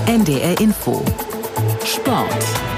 NDR Info Sport.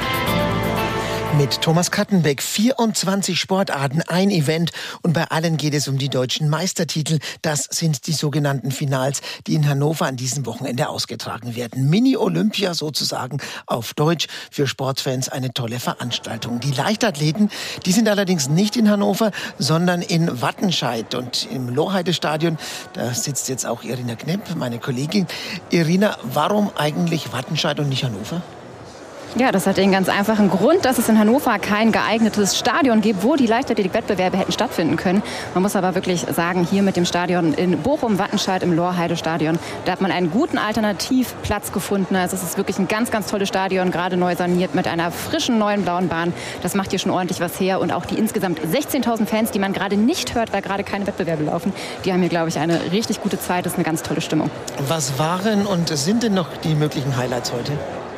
Mit Thomas Kattenbeck, 24 Sportarten, ein Event und bei allen geht es um die deutschen Meistertitel. Das sind die sogenannten Finals, die in Hannover an diesem Wochenende ausgetragen werden. Mini-Olympia sozusagen auf Deutsch, für Sportfans eine tolle Veranstaltung. Die Leichtathleten, die sind allerdings nicht in Hannover, sondern in Wattenscheid und im Lohheide-Stadion. Da sitzt jetzt auch Irina Knepp, meine Kollegin. Irina, warum eigentlich Wattenscheid und nicht Hannover? Ja, das hat den ganz einfachen Grund, dass es in Hannover kein geeignetes Stadion gibt, wo die Leichtathletik-Wettbewerbe hätten stattfinden können. Man muss aber wirklich sagen, hier mit dem Stadion in Bochum-Wattenscheid im Lohheide-Stadion, da hat man einen guten Alternativplatz gefunden. Also es ist wirklich ein ganz, ganz tolles Stadion, gerade neu saniert mit einer frischen neuen blauen Bahn. Das macht hier schon ordentlich was her. Und auch die insgesamt 16.000 Fans, die man gerade nicht hört, weil gerade keine Wettbewerbe laufen, die haben hier, glaube ich, eine richtig gute Zeit. Das ist eine ganz tolle Stimmung. Was waren und sind denn noch die möglichen Highlights heute?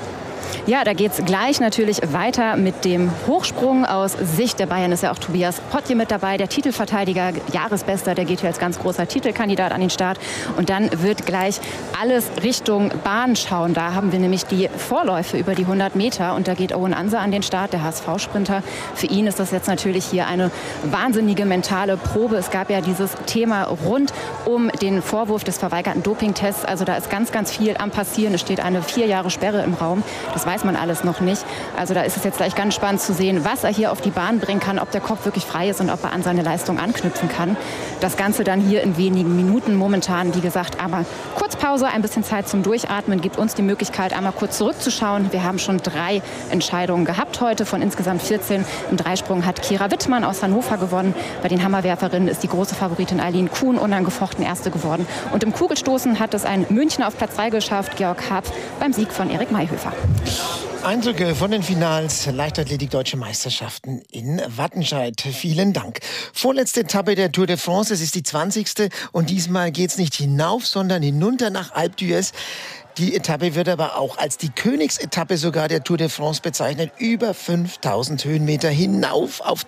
Ja, da geht's gleich natürlich weiter mit dem Hochsprung. Aus Sicht der Bayern ist ja auch Tobias Potje mit dabei, der Titelverteidiger, Jahresbester, der geht hier als ganz großer Titelkandidat an den Start. Und dann wird gleich alles Richtung Bahn schauen. Da haben wir nämlich die Vorläufe über die 100 Meter und da geht Owen Anser an den Start, der HSV-Sprinter. Für ihn ist das jetzt natürlich hier eine wahnsinnige mentale Probe. Es gab ja dieses Thema rund um den Vorwurf des verweigerten Dopingtests. Also da ist ganz, ganz viel am Passieren. Es steht eine 4 Jahre Sperre im Raum. Das weiß man alles noch nicht. Also da ist es jetzt gleich ganz spannend zu sehen, was er hier auf die Bahn bringen kann, ob der Kopf wirklich frei ist und ob er an seine Leistung anknüpfen kann. Das Ganze dann hier in wenigen Minuten momentan, wie gesagt, aber kurz Pause, ein bisschen Zeit zum Durchatmen, gibt uns die Möglichkeit, einmal kurz zurückzuschauen. Wir haben schon 3 Entscheidungen gehabt heute von insgesamt 14. Im Dreisprung hat Kira Wittmann aus Hannover gewonnen. Bei den Hammerwerferinnen ist die große Favoritin Eileen Kuhn unangefochten Erste geworden. Und im Kugelstoßen hat es ein Münchner auf Platz 3 geschafft, Georg Harpf, beim Sieg von Erik Mayhöfer. Eindrücke von den Finals Leichtathletik Deutsche Meisterschaften in Wattenscheid. Vielen Dank. Vorletzte Etappe der Tour de France, es ist die 20. und diesmal geht's nicht hinauf, sondern hinunter nach Alpe d'Huez. Die Etappe wird aber auch als die Königsetappe sogar der Tour de France bezeichnet. Über 5000 Höhenmeter hinauf auf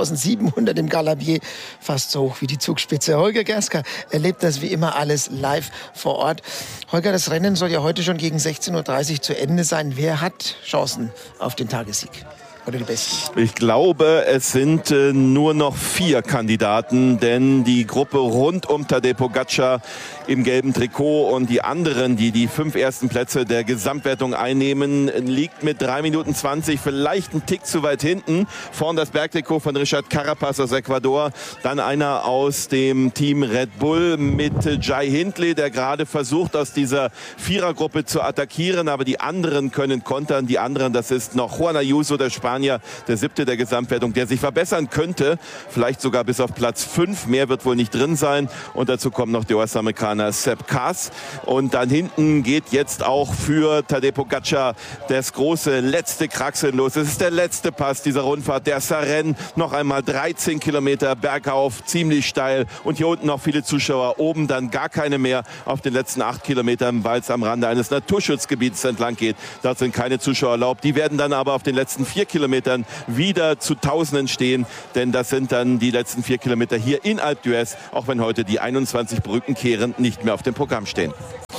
2700 im Galabier. Fast so hoch wie die Zugspitze. Holger Gerska erlebt das wie immer alles live vor Ort. Holger, das Rennen soll ja heute schon gegen 16:30 Uhr zu Ende sein. Wer hat Chancen auf den Tagessieg? Oder die Besten? Ich glaube, es sind nur noch 4 Kandidaten, denn die Gruppe rund um Tadej Pogačar im gelben Trikot und die anderen, die die 5 ersten Plätze der Gesamtwertung einnehmen, liegt mit 3 Minuten 20 vielleicht einen Tick zu weit hinten. Vorne das Bergtrikot von Richard Carapaz aus Ecuador, dann einer aus dem Team Red Bull mit Jai Hindley, der gerade versucht, aus dieser Vierergruppe zu attackieren, aber die anderen können kontern. Die anderen, das ist noch Juan Ayuso, der Spanier, der 7. der Gesamtwertung, der sich verbessern könnte, vielleicht sogar bis auf Platz 5. Mehr wird wohl nicht drin sein. Und dazu kommt noch der US-Amerikaner Sepp Kass. Und dann hinten geht jetzt auch für Tadej Pogačar das große letzte Kraxeln los. Es ist der letzte Pass dieser Rundfahrt, der Sarren. Noch einmal 13 Kilometer bergauf, ziemlich steil. Und hier unten noch viele Zuschauer. Oben dann gar keine mehr auf den letzten 8 Kilometern, weil es am Rande eines Naturschutzgebiets entlang geht. Dort sind keine Zuschauer erlaubt. Die werden dann aber auf den letzten 4 Kilometern wieder zu Tausenden stehen, denn das sind dann die letzten 4 Kilometer hier in Alpe d'Huez, auch wenn heute die 21 Brückenkehren nicht mehr auf dem Programm stehen.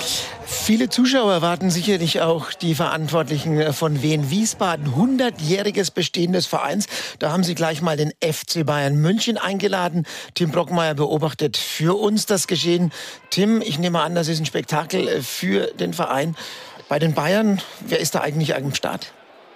Viele Zuschauer erwarten sicherlich auch die Verantwortlichen von Wien Wiesbaden. 100-jähriges Bestehen des Vereins. Da haben sie gleich mal den FC Bayern München eingeladen. Tim Brockmeier beobachtet für uns das Geschehen. Tim, ich nehme an, das ist ein Spektakel für den Verein. Bei den Bayern, wer ist da eigentlich am Start?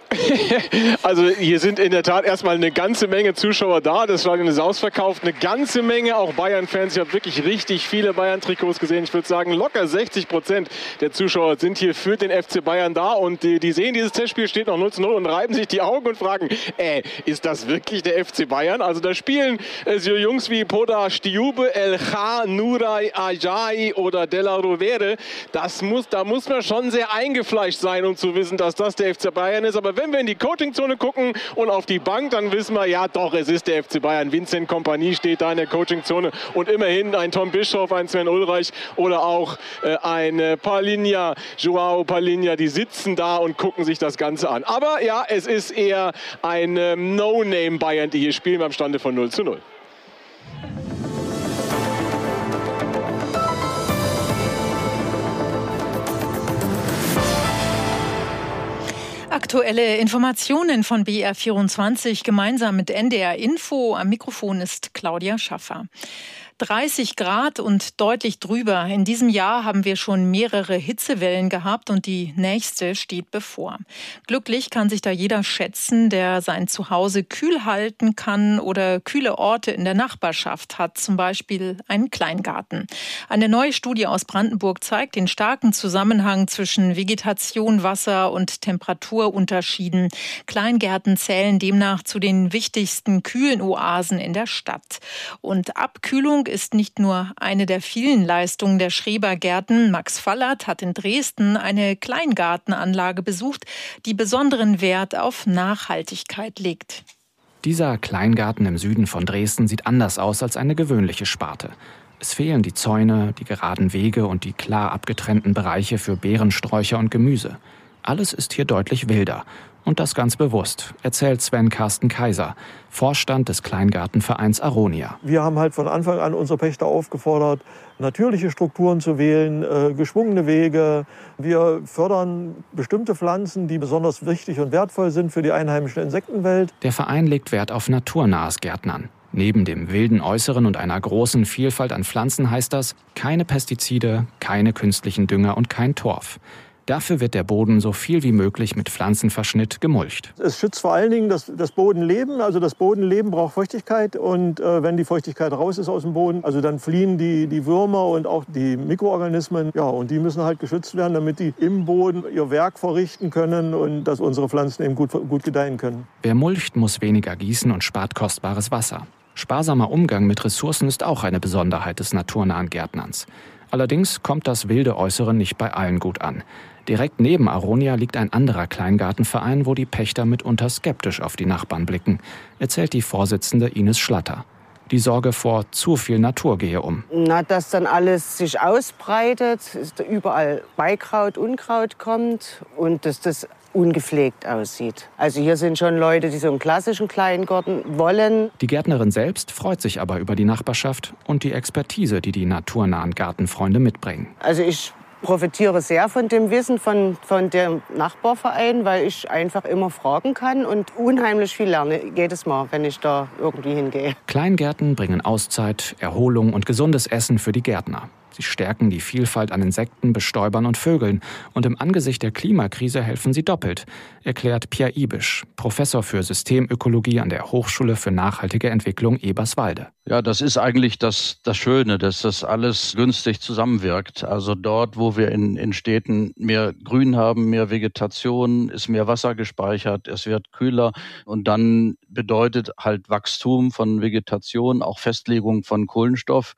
Also hier sind in der Tat erstmal eine ganze Menge Zuschauer da. Das Stadion ist ausverkauft. Eine ganze Menge auch Bayern-Fans. Ich habe wirklich richtig viele Bayern-Trikots gesehen. Ich würde sagen, locker 60% der Zuschauer sind hier für den FC Bayern da. Und die sehen, dieses Testspiel steht noch 0:0 und reiben sich die Augen und fragen, ist das wirklich der FC Bayern? Also da spielen so Jungs wie Poda Stioube, El Kha, Nuray Ajay oder Della Rovere. Da muss man schon sehr eingefleischt sein, um zu wissen, dass das der FC Bayern ist. Aber wenn wir in die Coachingzone gucken und auf die Bank, dann wissen wir, ja doch, es ist der FC Bayern. Vincent Kompany steht da in der Coachingzone und immerhin ein Tom Bischoff, ein Sven Ulreich oder auch ein Palinha, Joao Palinha, die sitzen da und gucken sich das Ganze an. Aber ja, es ist eher ein No-Name-Bayern, die hier spielen beim Stande von 0:0. Aktuelle Informationen von BR24 gemeinsam mit NDR Info. Am Mikrofon ist Claudia Schaffer. 30 Grad und deutlich drüber. In diesem Jahr haben wir schon mehrere Hitzewellen gehabt und die nächste steht bevor. Glücklich kann sich da jeder schätzen, der sein Zuhause kühl halten kann oder kühle Orte in der Nachbarschaft hat, zum Beispiel einen Kleingarten. Eine neue Studie aus Brandenburg zeigt den starken Zusammenhang zwischen Vegetation, Wasser und Temperaturunterschieden. Kleingärten zählen demnach zu den wichtigsten kühlen Oasen in der Stadt. Und Abkühlung ist nicht nur eine der vielen Leistungen der Schrebergärten. Max Fallert hat in Dresden eine Kleingartenanlage besucht, die besonderen Wert auf Nachhaltigkeit legt. Dieser Kleingarten im Süden von Dresden sieht anders aus als eine gewöhnliche Sparte. Es fehlen die Zäune, die geraden Wege und die klar abgetrennten Bereiche für Beerensträucher und Gemüse. Alles ist hier deutlich wilder. Und das ganz bewusst, erzählt Sven Carsten Kaiser, Vorstand des Kleingartenvereins Aronia. Wir haben halt von Anfang an unsere Pächter aufgefordert, natürliche Strukturen zu wählen, geschwungene Wege. Wir fördern bestimmte Pflanzen, die besonders wichtig und wertvoll sind für die einheimische Insektenwelt. Der Verein legt Wert auf naturnahes Gärtnern. Neben dem wilden Äußeren und einer großen Vielfalt an Pflanzen heißt das, keine Pestizide, keine künstlichen Dünger und kein Torf. Dafür wird der Boden so viel wie möglich mit Pflanzenverschnitt gemulcht. Es schützt vor allen Dingen das Bodenleben. Also das Bodenleben braucht Feuchtigkeit. Und wenn die Feuchtigkeit raus ist aus dem Boden, also dann fliehen die Würmer und auch die Mikroorganismen. Ja, und die müssen halt geschützt werden, damit die im Boden ihr Werk verrichten können und dass unsere Pflanzen eben gut gedeihen können. Wer mulcht, muss weniger gießen und spart kostbares Wasser. Sparsamer Umgang mit Ressourcen ist auch eine Besonderheit des naturnahen Gärtnerns. Allerdings kommt das wilde Äußere nicht bei allen gut an. Direkt neben Aronia liegt ein anderer Kleingartenverein, wo die Pächter mitunter skeptisch auf die Nachbarn blicken, erzählt die Vorsitzende Ines Schlatter. Die Sorge vor zu viel Natur gehe um. Dass dann alles sich ausbreitet, überall Beikraut, Unkraut kommt und dass das ungepflegt aussieht. Also hier sind schon Leute, die so einen klassischen Kleingarten wollen. Die Gärtnerin selbst freut sich aber über die Nachbarschaft und die Expertise, die die naturnahen Gartenfreunde mitbringen. Also ich profitiere sehr von dem Wissen von dem Nachbarverein, weil ich einfach immer fragen kann und unheimlich viel lerne jedes Mal, wenn ich da irgendwie hingehe. Kleingärten bringen Auszeit, Erholung und gesundes Essen für die Gärtner. Sie stärken die Vielfalt an Insekten, Bestäubern und Vögeln. Und im Angesicht der Klimakrise helfen sie doppelt, erklärt Pierre Ibisch, Professor für Systemökologie an der Hochschule für nachhaltige Entwicklung Eberswalde. Ja, das ist eigentlich das Schöne, dass das alles günstig zusammenwirkt. Also dort, wo wir in Städten mehr Grün haben, mehr Vegetation, ist mehr Wasser gespeichert, es wird kühler. Und dann bedeutet halt Wachstum von Vegetation, auch Festlegung von Kohlenstoff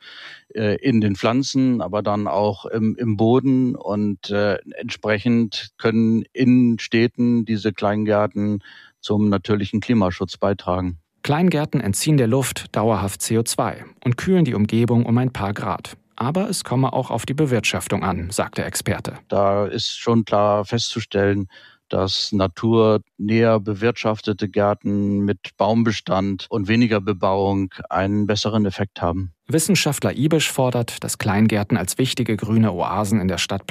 in den Pflanzen, aber dann auch im Boden. Und entsprechend können in Städten diese Kleingärten zum natürlichen Klimaschutz beitragen. Kleingärten entziehen der Luft dauerhaft CO2 und kühlen die Umgebung um ein paar Grad. Aber es komme auch auf die Bewirtschaftung an, sagt der Experte. Da ist schon klar festzustellen, dass naturnäher bewirtschaftete Gärten mit Baumbestand und weniger Bebauung einen besseren Effekt haben. Wissenschaftler Ibisch fordert, dass Kleingärten als wichtige grüne Oasen in der Stadt